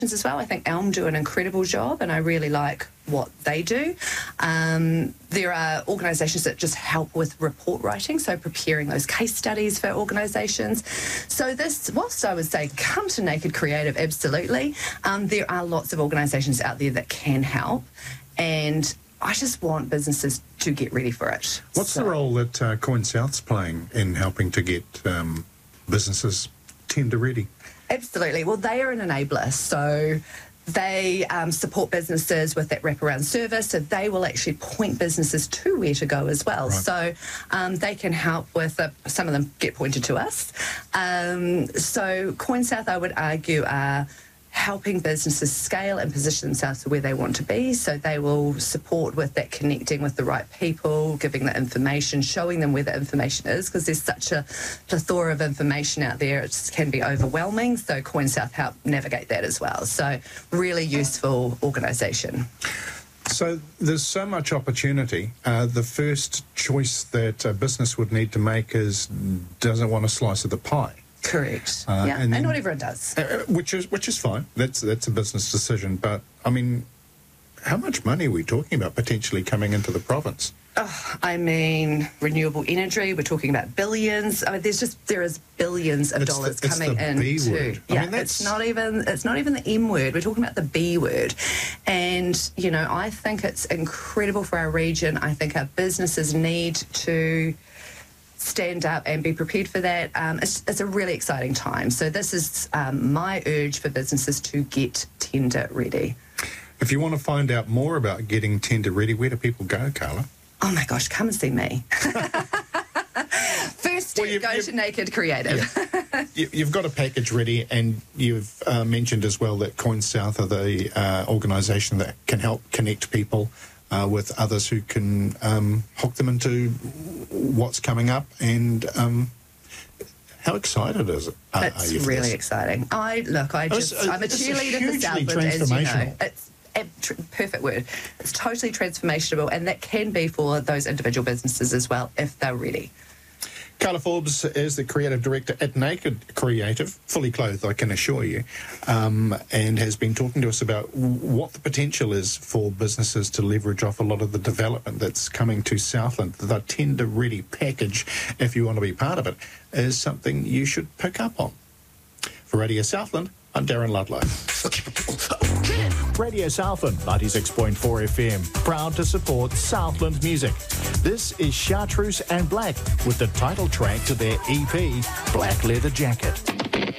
as well. I think Elm do an incredible job, and I really like what they do. There are organisations that just help with report writing, so preparing those case studies for organisations. So this, whilst I would say come to Naked Creative, absolutely, there are lots of organisations out there that can help, and I just want businesses to get ready for it. What's the role that Coin South's playing in helping to get businesses tender ready? Absolutely. Well, they are an enabler, so they support businesses with that wraparound service, so they will actually point businesses to where to go as well. Right. So they can help with, some of them get pointed to us. So Coin South, I would argue, are helping businesses scale and position themselves to where they want to be. So they will support with that connecting with the right people, giving the information, showing them where the information is, because there's such a plethora of information out there, it can be overwhelming. So Coin South help navigate that as well. So really useful organisation. So there's so much opportunity. The first choice that a business would need to make is, doesn't want a slice of the pie. Correct. And not everyone does. Which is fine. That's a business decision. But I mean, how much money are we talking about potentially coming into the province? I mean, renewable energy. We're talking about billions. I mean, there is billions of dollars coming in. B word. Yeah, it's not even the M word. We're talking about the B word, and I think it's incredible for our region. I think our businesses need to stand up and be prepared for that. It's a really exciting time. So this is my urge for businesses to get tender ready. If you want to find out more about getting tender ready, where do people go, Carla? Oh my gosh, come and see me. First step, go to Naked Creative. Yeah. You've got a package ready, and you've mentioned as well that Coin South are the organisation that can help connect people with others who can hook them into what's coming up. And how excited is it? It's really exciting. I'm a cheerleader for Southland, as you know. It's perfect word. It's totally transformational, and that can be for those individual businesses as well if they're ready. Carla Forbes is the creative director at Naked Creative, fully clothed, I can assure you, and has been talking to us about what the potential is for businesses to leverage off a lot of the development that's coming to Southland. The tender ready package, if you want to be part of it, is something you should pick up on. For Radio Southland, I'm Darren Ludlow. Radio Southland, 96.4 FM, proud to support Southland music. This is Chartreuse and Black with the title track to their EP, Black Leather Jacket.